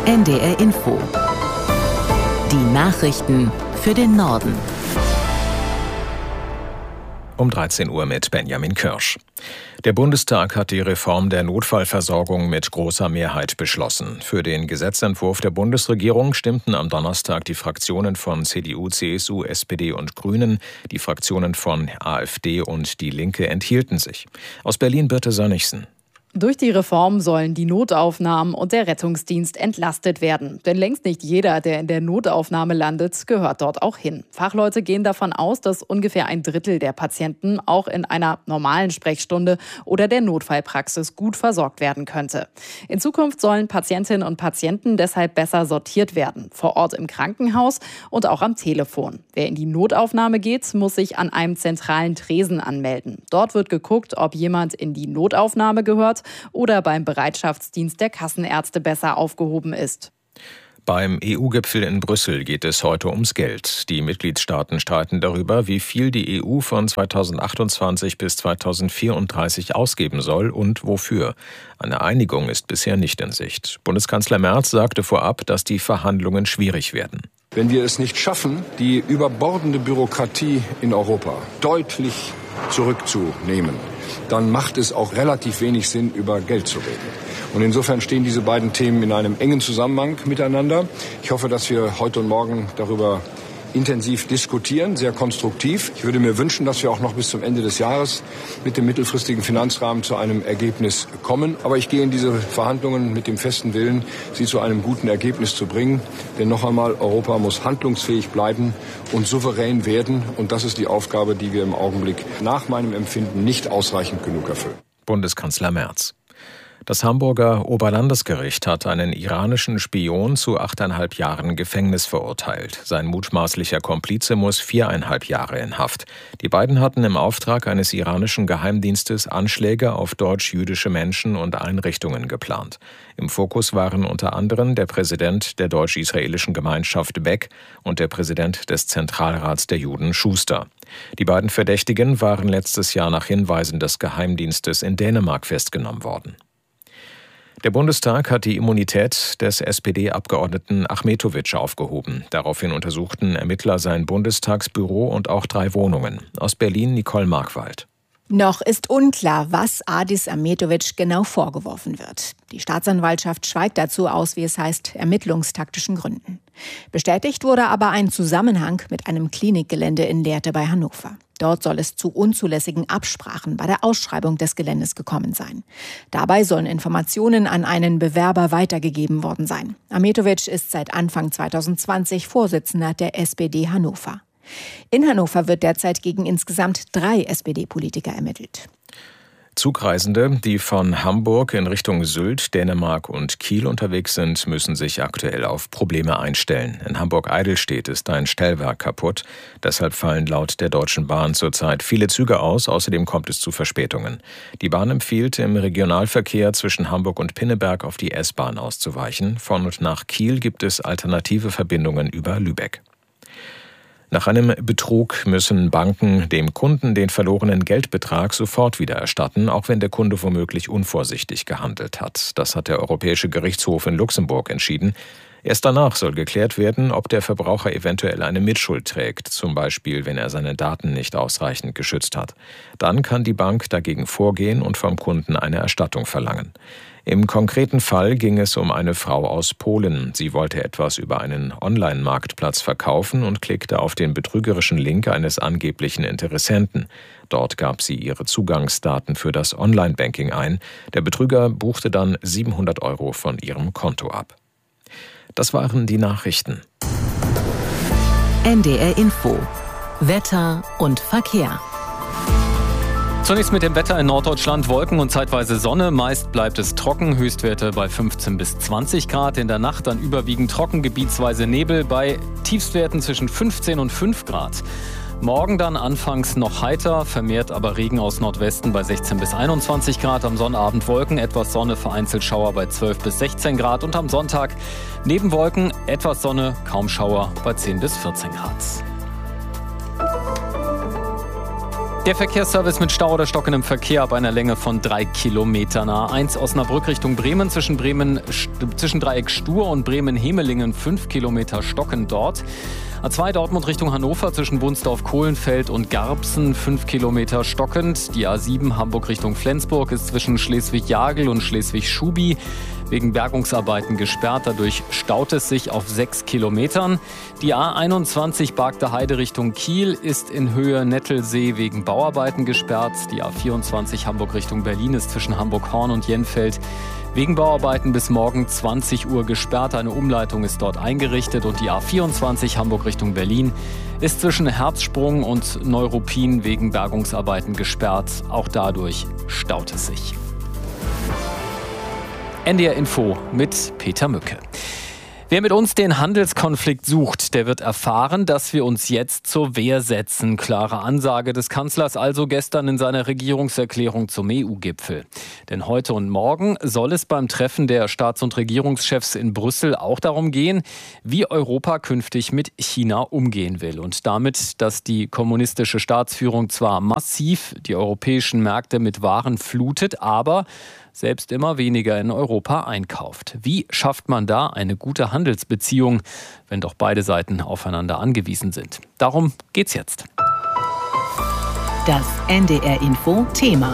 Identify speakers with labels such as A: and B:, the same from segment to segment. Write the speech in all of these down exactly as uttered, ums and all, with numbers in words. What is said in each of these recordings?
A: N D R Info. Die Nachrichten für den Norden.
B: Um dreizehn Uhr mit Benjamin Kirsch. Der Bundestag hat die Reform der Notfallversorgung mit großer Mehrheit beschlossen. Für den Gesetzentwurf der Bundesregierung stimmten am Donnerstag die Fraktionen von C D U, C S U, S P D und Grünen. Die Fraktionen von AfD und Die Linke enthielten sich. Aus Berlin Birte Sönnigsen.
C: Durch die Reform sollen die Notaufnahmen und der Rettungsdienst entlastet werden. Denn längst nicht jeder, der in der Notaufnahme landet, gehört dort auch hin. Fachleute gehen davon aus, dass ungefähr ein Drittel der Patienten auch in einer normalen Sprechstunde oder der Notfallpraxis gut versorgt werden könnte. In Zukunft sollen Patientinnen und Patienten deshalb besser sortiert werden. Vor Ort im Krankenhaus und auch am Telefon. Wer in die Notaufnahme geht, muss sich an einem zentralen Tresen anmelden. Dort wird geguckt, ob jemand in die Notaufnahme gehört oder beim Bereitschaftsdienst der Kassenärzte besser aufgehoben ist.
B: Beim E U-Gipfel in Brüssel geht es heute ums Geld. Die Mitgliedstaaten streiten darüber, wie viel die E U von zweitausendachtundzwanzig bis zweitausendvierunddreißig ausgeben soll und wofür. Eine Einigung ist bisher nicht in Sicht. Bundeskanzler Merz sagte vorab, dass die Verhandlungen schwierig werden.
D: Wenn wir es nicht schaffen, die überbordende Bürokratie in Europa deutlich zurückzunehmen, dann macht es auch relativ wenig Sinn, über Geld zu reden. Und insofern stehen diese beiden Themen in einem engen Zusammenhang miteinander. Ich hoffe, dass wir heute und morgen darüber intensiv diskutieren, sehr konstruktiv. Ich würde mir wünschen, dass wir auch noch bis zum Ende des Jahres mit dem mittelfristigen Finanzrahmen zu einem Ergebnis kommen. Aber ich gehe in diese Verhandlungen mit dem festen Willen, sie zu einem guten Ergebnis zu bringen. Denn noch einmal, Europa muss handlungsfähig bleiben und souverän werden. Und das ist die Aufgabe, die wir im Augenblick nach meinem Empfinden nicht ausreichend genug erfüllen.
B: Bundeskanzler Merz. Das Hamburger Oberlandesgericht hat einen iranischen Spion zu achteinhalb Jahren Gefängnis verurteilt. Sein mutmaßlicher Komplize muss viereinhalb Jahre in Haft. Die beiden hatten im Auftrag eines iranischen Geheimdienstes Anschläge auf deutsch-jüdische Menschen und Einrichtungen geplant. Im Fokus waren unter anderem der Präsident der deutsch-israelischen Gemeinschaft Beck und der Präsident des Zentralrats der Juden Schuster. Die beiden Verdächtigen waren letztes Jahr nach Hinweisen des Geheimdienstes in Dänemark festgenommen worden. Der Bundestag hat die Immunität des S P D-Abgeordneten Achmetović aufgehoben. Daraufhin untersuchten Ermittler sein Bundestagsbüro und auch drei Wohnungen. Aus Berlin Nicole Markwald.
E: Noch ist unklar, was Adis Achmetović genau vorgeworfen wird. Die Staatsanwaltschaft schweigt dazu aus, wie es heißt, ermittlungstaktischen Gründen. Bestätigt wurde aber ein Zusammenhang mit einem Klinikgelände in Lehrte bei Hannover. Dort soll es zu unzulässigen Absprachen bei der Ausschreibung des Geländes gekommen sein. Dabei sollen Informationen an einen Bewerber weitergegeben worden sein. Achmetović ist seit Anfang zweitausendzwanzig Vorsitzender der S P D Hannover. In Hannover wird derzeit gegen insgesamt drei S P D-Politiker ermittelt.
B: Zugreisende, die von Hamburg in Richtung Sylt, Dänemark und Kiel unterwegs sind, müssen sich aktuell auf Probleme einstellen. In Hamburg-Eidelstedt ist ein Stellwerk kaputt. Deshalb fallen laut der Deutschen Bahn zurzeit viele Züge aus. Außerdem kommt es zu Verspätungen. Die Bahn empfiehlt, im Regionalverkehr zwischen Hamburg und Pinneberg auf die S-Bahn auszuweichen. Von und nach Kiel gibt es alternative Verbindungen über Lübeck. Nach einem Betrug müssen Banken dem Kunden den verlorenen Geldbetrag sofort wieder erstatten, auch wenn der Kunde womöglich unvorsichtig gehandelt hat. Das hat der Europäische Gerichtshof in Luxemburg entschieden. Erst danach soll geklärt werden, ob der Verbraucher eventuell eine Mitschuld trägt, zum Beispiel wenn er seine Daten nicht ausreichend geschützt hat. Dann kann die Bank dagegen vorgehen und vom Kunden eine Erstattung verlangen. Im konkreten Fall ging es um eine Frau aus Polen. Sie wollte etwas über einen Online-Marktplatz verkaufen und klickte auf den betrügerischen Link eines angeblichen Interessenten. Dort gab sie ihre Zugangsdaten für das Online-Banking ein. Der Betrüger buchte dann siebenhundert Euro von ihrem Konto ab. Das waren die Nachrichten.
A: N D R Info. Wetter und Verkehr.
F: Zunächst mit dem Wetter in Norddeutschland. Wolken und zeitweise Sonne. Meist bleibt es trocken. Höchstwerte bei fünfzehn bis zwanzig Grad. In der Nacht dann überwiegend trocken, gebietsweise Nebel bei Tiefstwerten zwischen fünfzehn und fünf Grad. Morgen dann anfangs noch heiter, vermehrt aber Regen aus Nordwesten bei sechzehn bis einundzwanzig Grad. Am Sonnabend Wolken, etwas Sonne, vereinzelt Schauer bei zwölf bis sechzehn Grad. Und am Sonntag neben Wolken etwas Sonne, kaum Schauer bei zehn bis vierzehn Grad. Der Verkehrsservice mit Stau oder stockendem Verkehr ab einer Länge von drei Kilometern. A eins Osnabrück Richtung Bremen zwischen Bremen zwischen Dreieck Stur und Bremen-Hemelingen fünf Kilometer stockend dort. A zwei Dortmund Richtung Hannover zwischen Wunsdorf-Kohlenfeld und Garbsen fünf Kilometer stockend. Die A sieben Hamburg Richtung Flensburg ist zwischen Schleswig-Jagel und Schleswig-Schubi wegen Bergungsarbeiten gesperrt. Dadurch staut es sich auf sechs Kilometern. Die A einundzwanzig Bargter Heide Richtung Kiel ist in Höhe Nettelsee wegen Bauarbeiten gesperrt. Die A vierundzwanzig Hamburg Richtung Berlin ist zwischen Hamburg-Horn und Jenfeld wegen Bauarbeiten bis morgen zwanzig Uhr gesperrt. Eine Umleitung ist dort eingerichtet. Und die A vierundzwanzig Hamburg Richtung Berlin ist zwischen Herzsprung und Neuruppin wegen Bergungsarbeiten gesperrt. Auch dadurch staut es sich. N D R Info mit Peter Mücke. Wer mit uns den Handelskonflikt sucht, der wird erfahren, dass wir uns jetzt zur Wehr setzen. Klare Ansage des Kanzlers also gestern in seiner Regierungserklärung zum E U-Gipfel. Denn heute und morgen soll es beim Treffen der Staats- und Regierungschefs in Brüssel auch darum gehen, wie Europa künftig mit China umgehen will. Und damit, dass die kommunistische Staatsführung zwar massiv die europäischen Märkte mit Waren flutet, aber selbst immer weniger in Europa einkauft. Wie schafft man da eine gute Handelsbeziehung, wenn doch beide Seiten aufeinander angewiesen sind? Darum geht's jetzt.
A: Das N D R Info Thema.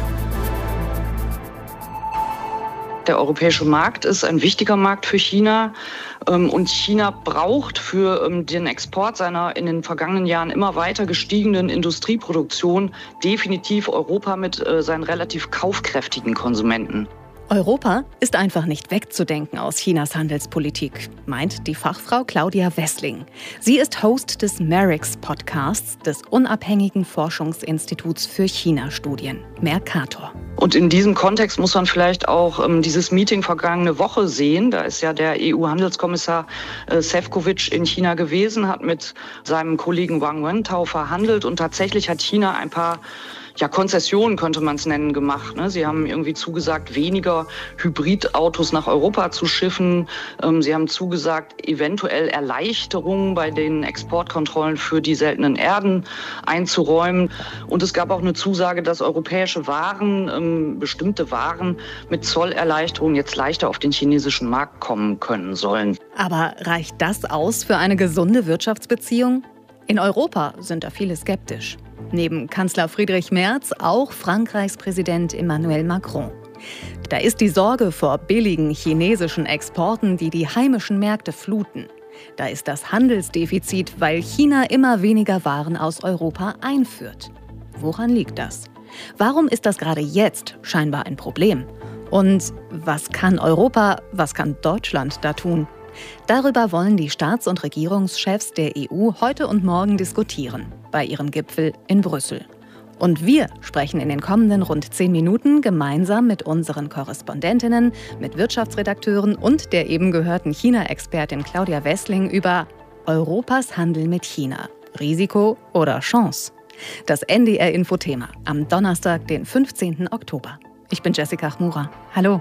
G: Der europäische Markt ist ein wichtiger Markt für China. Und China braucht für den Export seiner in den vergangenen Jahren immer weiter gestiegenen Industrieproduktion definitiv Europa mit seinen relativ kaufkräftigen Konsumenten.
H: Europa ist einfach nicht wegzudenken aus Chinas Handelspolitik, meint die Fachfrau Claudia Wessling. Sie ist Host des Merix-Podcasts des unabhängigen Forschungsinstituts für China-Studien, Mercator.
G: Und in diesem Kontext muss man vielleicht auch ähm, dieses Meeting vergangene Woche sehen. Da ist ja der E U-Handelskommissar äh, Šefčovič in China gewesen, hat mit seinem Kollegen Wang Wentao verhandelt und tatsächlich hat China ein paar ja, Konzessionen könnte man es nennen, gemacht. Ne? Sie haben irgendwie zugesagt, weniger Hybridautos nach Europa zu schiffen. Ähm, sie haben zugesagt, eventuell Erleichterungen bei den Exportkontrollen für die seltenen Erden einzuräumen. Und es gab auch eine Zusage, dass europäische Waren, ähm, bestimmte Waren mit Zollerleichterungen jetzt leichter auf den chinesischen Markt kommen können sollen.
H: Aber reicht das aus für eine gesunde Wirtschaftsbeziehung? In Europa sind da viele skeptisch. Neben Kanzler Friedrich Merz auch Frankreichs Präsident Emmanuel Macron. Da ist die Sorge vor billigen chinesischen Exporten, die die heimischen Märkte fluten. Da ist das Handelsdefizit, weil China immer weniger Waren aus Europa einführt. Woran liegt das? Warum ist das gerade jetzt scheinbar ein Problem? Und was kann Europa, was kann Deutschland da tun? Darüber wollen die Staats- und Regierungschefs der E U heute und morgen diskutieren, bei ihrem Gipfel in Brüssel. Und wir sprechen in den kommenden rund zehn Minuten gemeinsam mit unseren Korrespondentinnen, mit Wirtschaftsredakteuren und der eben gehörten China-Expertin Claudia Wessling über Europas Handel mit China. Risiko oder Chance? Das N D R-Infothema am Donnerstag, den fünfzehnten Oktober. Ich bin Jessica Chmura. Hallo.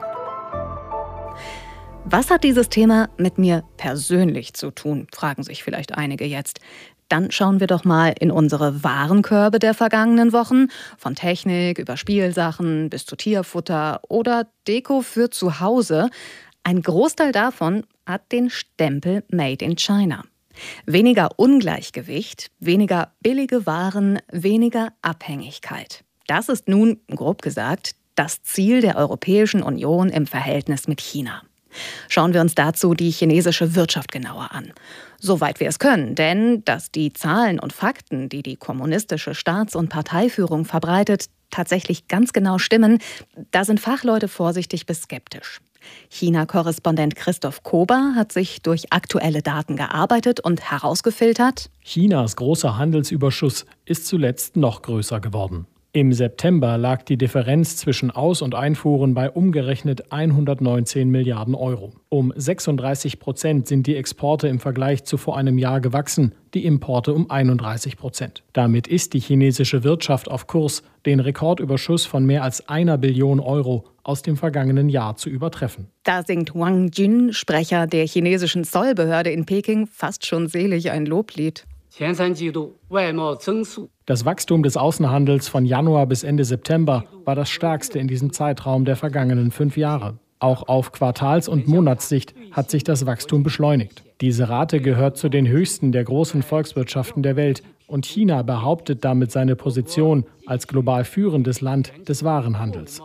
H: Was hat dieses Thema mit mir persönlich zu tun, fragen sich vielleicht einige jetzt. Dann schauen wir doch mal in unsere Warenkörbe der vergangenen Wochen. Von Technik über Spielsachen bis zu Tierfutter oder Deko für zu Hause. Ein Großteil davon hat den Stempel Made in China. Weniger Ungleichgewicht, weniger billige Waren, weniger Abhängigkeit. Das ist nun, grob gesagt, das Ziel der Europäischen Union im Verhältnis mit China. Schauen wir uns dazu die chinesische Wirtschaft genauer an. Soweit wir es können, denn dass die Zahlen und Fakten, die die kommunistische Staats- und Parteiführung verbreitet, tatsächlich ganz genau stimmen, da sind Fachleute vorsichtig bis skeptisch. China-Korrespondent Christoph Kober hat sich durch aktuelle Daten gearbeitet und herausgefiltert:
I: Chinas großer Handelsüberschuss ist zuletzt noch größer geworden. Im September lag die Differenz zwischen Aus- und Einfuhren bei umgerechnet hundertneunzehn Milliarden Euro. Um sechsunddreißig Prozent sind die Exporte im Vergleich zu vor einem Jahr gewachsen, die Importe um einunddreißig Prozent. Damit ist die chinesische Wirtschaft auf Kurs, den Rekordüberschuss von mehr als einer Billion Euro aus dem vergangenen Jahr zu übertreffen.
H: Da singt Wang Jun, Sprecher der chinesischen Zollbehörde in Peking, fast schon selig ein Loblied.
I: Das Wachstum des Außenhandels von Januar bis Ende September war das stärkste in diesem Zeitraum der vergangenen fünf Jahre. Auch auf Quartals- und Monatssicht hat sich das Wachstum beschleunigt. Diese Rate gehört zu den höchsten der großen Volkswirtschaften der Welt. Und China behauptet damit seine Position als global führendes Land des Warenhandels.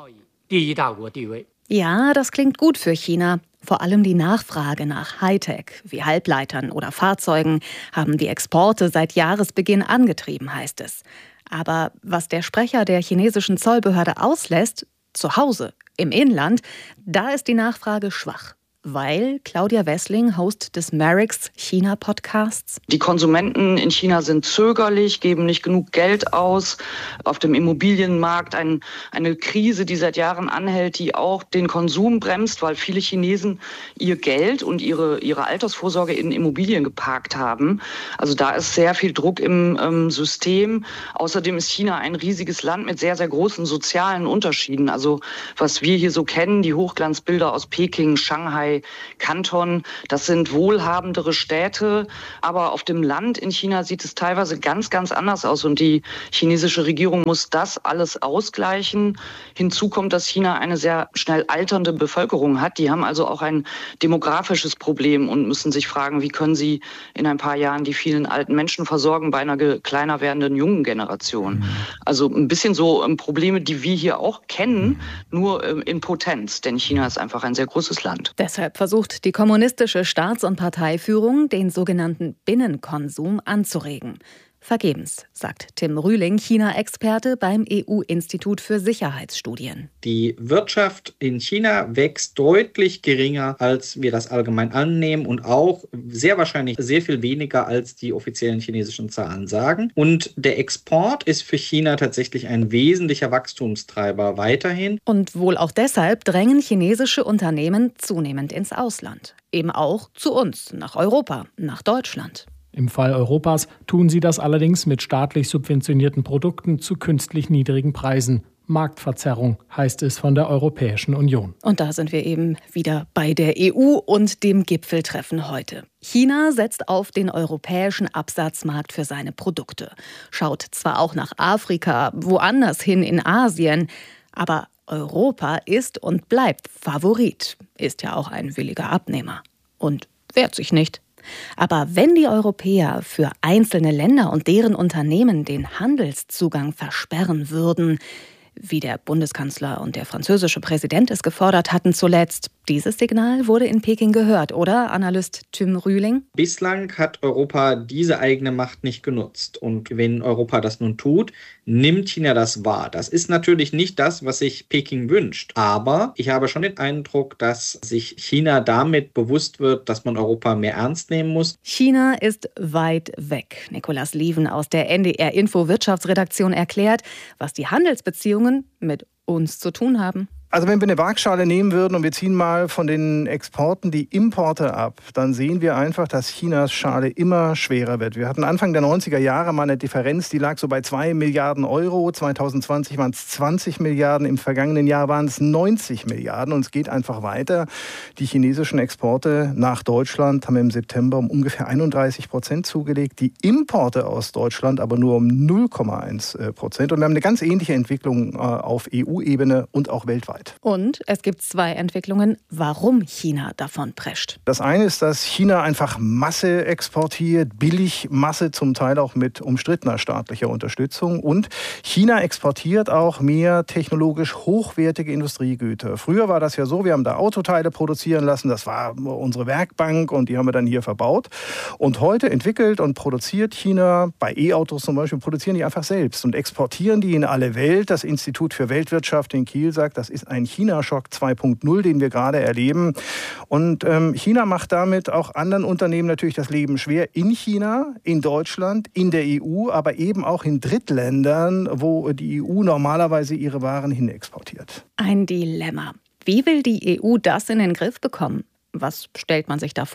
H: Ja, das klingt gut für China. Vor allem die Nachfrage nach Hightech wie Halbleitern oder Fahrzeugen haben die Exporte seit Jahresbeginn angetrieben, heißt es. Aber was der Sprecher der chinesischen Zollbehörde auslässt, zu Hause, im Inland, da ist die Nachfrage schwach. Weil Claudia Wessling, Host des Merix China-Podcasts.
G: Die Konsumenten in China sind zögerlich, geben nicht genug Geld aus. Auf dem Immobilienmarkt ein, eine Krise, die seit Jahren anhält, die auch den Konsum bremst, weil viele Chinesen ihr Geld und ihre, ihre Altersvorsorge in Immobilien geparkt haben. Also da ist sehr viel Druck im ähm, System. Außerdem ist China ein riesiges Land mit sehr, sehr großen sozialen Unterschieden. Also was wir hier so kennen, die Hochglanzbilder aus Peking, Shanghai, Kanton, das sind wohlhabendere Städte, aber auf dem Land in China sieht es teilweise ganz, ganz anders aus und die chinesische Regierung muss das alles ausgleichen. Hinzu kommt, dass China eine sehr schnell alternde Bevölkerung hat. Die haben also auch ein demografisches Problem und müssen sich fragen, wie können sie in ein paar Jahren die vielen alten Menschen versorgen bei einer kleiner werdenden jungen Generation. Mhm. Also ein bisschen so Probleme, die wir hier auch kennen, nur in Potenz, denn China ist einfach ein sehr großes Land.
H: Deshalb versucht die kommunistische Staats- und Parteiführung, den sogenannten Binnenkonsum anzuregen. Vergebens, sagt Tim Rühling, China-Experte beim E U-Institut für Sicherheitsstudien.
J: Die Wirtschaft in China wächst deutlich geringer, als wir das allgemein annehmen und auch sehr wahrscheinlich sehr viel weniger, als die offiziellen chinesischen Zahlen sagen. Und der Export ist für China tatsächlich ein wesentlicher Wachstumstreiber weiterhin.
H: Und wohl auch deshalb drängen chinesische Unternehmen zunehmend ins Ausland. Eben auch zu uns, nach Europa, nach Deutschland.
I: Im Fall Europas tun sie das allerdings mit staatlich subventionierten Produkten zu künstlich niedrigen Preisen. Marktverzerrung heißt es von der Europäischen Union.
H: Und da sind wir eben wieder bei der E U und dem Gipfeltreffen heute. China setzt auf den europäischen Absatzmarkt für seine Produkte. Schaut zwar auch nach Afrika, woanders hin in Asien, aber Europa ist und bleibt Favorit, ist ja auch ein williger Abnehmer und wehrt sich nicht. Aber wenn die Europäer für einzelne Länder und deren Unternehmen den Handelszugang versperren würden, wie der Bundeskanzler und der französische Präsident es gefordert hatten zuletzt, dieses Signal wurde in Peking gehört, oder, Analyst Tim Rühling?
J: Bislang hat Europa diese eigene Macht nicht genutzt. Und wenn Europa das nun tut, nimmt China das wahr. Das ist natürlich nicht das, was sich Peking wünscht. Aber ich habe schon den Eindruck, dass sich China damit bewusst wird, dass man Europa mehr ernst nehmen muss.
H: China ist weit weg. Nikolaus Lieven aus der N D R-Info-Wirtschaftsredaktion erklärt, was die Handelsbeziehungen mit uns zu tun haben.
K: Also wenn wir eine Waagschale nehmen würden und wir ziehen mal von den Exporten die Importe ab, dann sehen wir einfach, dass Chinas Schale immer schwerer wird. Wir hatten Anfang der neunziger Jahre mal eine Differenz, die lag so bei zwei Milliarden Euro. zwanzig zwanzig waren es zwanzig Milliarden, im vergangenen Jahr waren es neunzig Milliarden. Und es geht einfach weiter. Die chinesischen Exporte nach Deutschland haben im September um ungefähr einunddreißig Prozent zugelegt. Die Importe aus Deutschland aber nur um null Komma eins Prozent. Und wir haben eine ganz ähnliche Entwicklung auf E U-Ebene und auch weltweit.
H: Und es gibt zwei Entwicklungen, warum China davon prescht.
K: Das eine ist, dass China einfach Masse exportiert, billig Masse, zum Teil auch mit umstrittener staatlicher Unterstützung. Und China exportiert auch mehr technologisch hochwertige Industriegüter. Früher war das ja so, wir haben da Autoteile produzieren lassen, das war unsere Werkbank und die haben wir dann hier verbaut. Und heute entwickelt und produziert China, bei E-Autos zum Beispiel, produzieren die einfach selbst und exportieren die in alle Welt. Das Institut für Weltwirtschaft in Kiel sagt, das ist ein China-Schock zwei Punkt null, den wir gerade erleben. Und ähm, China macht damit auch anderen Unternehmen natürlich das Leben schwer. In China, in Deutschland, in der E U, aber eben auch in Drittländern, wo die E U normalerweise ihre Waren hin exportiert.
H: Ein Dilemma. Wie will die E U das in den Griff bekommen? Was stellt man sich da vor?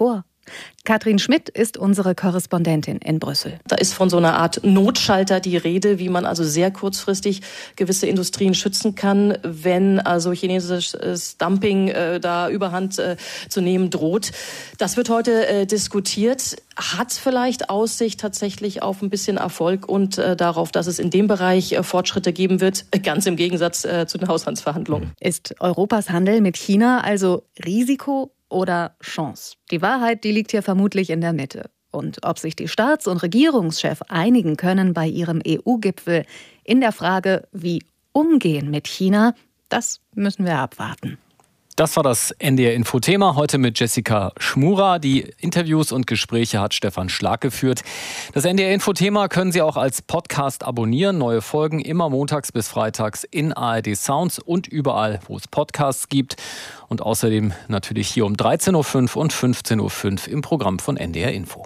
H: Katrin Schmidt ist unsere Korrespondentin in Brüssel.
L: Da ist von so einer Art Notschalter die Rede, wie man also sehr kurzfristig gewisse Industrien schützen kann, wenn also chinesisches Dumping äh, da überhand äh, zu nehmen droht. Das wird heute äh, diskutiert. Hat vielleicht Aussicht tatsächlich auf ein bisschen Erfolg und äh, darauf, dass es in dem Bereich äh, Fortschritte geben wird, ganz im Gegensatz äh, zu den Haushaltsverhandlungen.
H: Ist Europas Handel mit China also Risiko oder Chance? Die Wahrheit, die liegt hier vermutlich in der Mitte. Und ob sich die Staats- und Regierungschefs einigen können bei ihrem E U-Gipfel in der Frage, wie umgehen mit China, das müssen wir abwarten.
F: Das war das N D R-Info-Thema, heute mit Jessica Schmura. Die Interviews und Gespräche hat Stefan Schlag geführt. Das N D R-Info-Thema können Sie auch als Podcast abonnieren. Neue Folgen immer montags bis freitags in A R D Sounds und überall, wo es Podcasts gibt. Und außerdem natürlich hier um dreizehn Uhr fünf und fünfzehn Uhr fünf im Programm von N D R-Info.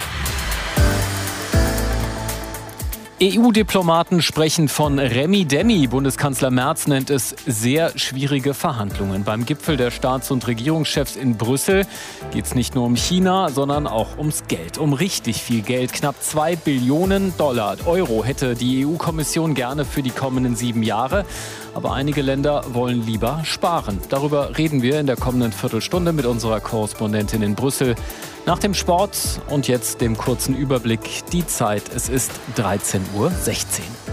F: E U-Diplomaten sprechen von Remi-Demi. Bundeskanzler Merz nennt es sehr schwierige Verhandlungen. Beim Gipfel der Staats- und Regierungschefs in Brüssel geht es nicht nur um China, sondern auch ums Geld. Um richtig viel Geld. Knapp zwei Billionen Dollar, Euro hätte die E U-Kommission gerne für die kommenden sieben Jahre. Aber einige Länder wollen lieber sparen. Darüber reden wir in der kommenden Viertelstunde mit unserer Korrespondentin in Brüssel. Nach dem Sport und jetzt dem kurzen Überblick. Die Zeit, es ist dreizehn Uhr sechzehn.